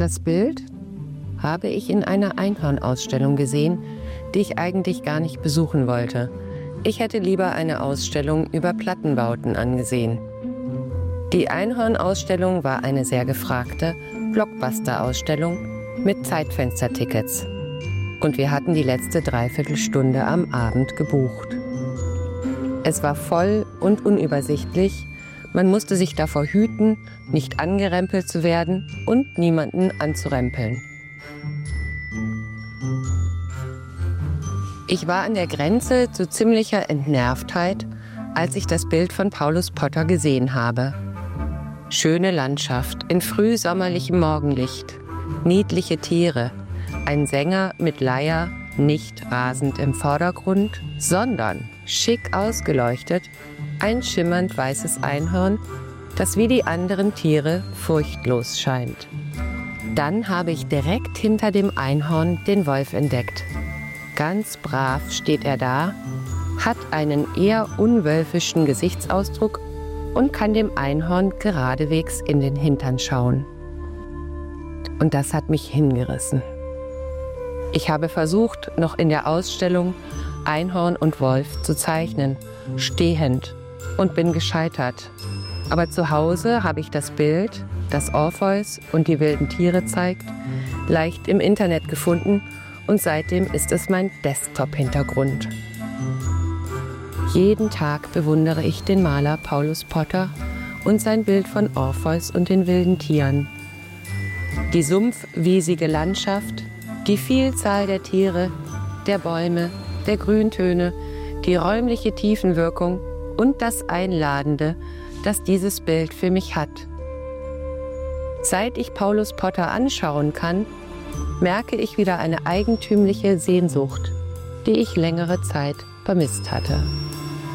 Das Bild habe ich in einer Einhornausstellung gesehen, die ich eigentlich gar nicht besuchen wollte. Ich hätte lieber eine Ausstellung über Plattenbauten angesehen. Die Einhornausstellung war eine sehr gefragte Blockbuster-Ausstellung mit Zeitfenstertickets. Und wir hatten die letzte Dreiviertelstunde am Abend gebucht. Es war voll und unübersichtlich. Man musste sich davor hüten, nicht angerempelt zu werden und niemanden anzurempeln. Ich war an der Grenze zu ziemlicher Entnervtheit, als ich das Bild von Paulus Potter gesehen habe. Schöne Landschaft in frühsommerlichem Morgenlicht, niedliche Tiere, ein Sänger mit Leier, nicht rasend im Vordergrund, sondern schick ausgeleuchtet, ein schimmernd weißes Einhorn, das wie die anderen Tiere furchtlos scheint. Dann habe ich direkt hinter dem Einhorn den Wolf entdeckt. Ganz brav steht er da, hat einen eher unwölfischen Gesichtsausdruck und kann dem Einhorn geradewegs in den Hintern schauen. Und das hat mich hingerissen. Ich habe versucht, noch in der Ausstellung Einhorn und Wolf zu zeichnen, stehend, und bin gescheitert. Aber zu Hause habe ich das Bild, das Orpheus und die wilden Tiere zeigt, leicht im Internet gefunden und seitdem ist es mein Desktop-Hintergrund. Jeden Tag bewundere ich den Maler Paulus Potter und sein Bild von Orpheus und den wilden Tieren. Die sumpfwiesige Landschaft, die Vielzahl der Tiere, der Bäume, der Grüntöne, die räumliche Tiefenwirkung und das Einladende, das dieses Bild für mich hat. Seit ich Paulus Potter anschauen kann, merke ich wieder eine eigentümliche Sehnsucht, die ich längere Zeit vermisst hatte.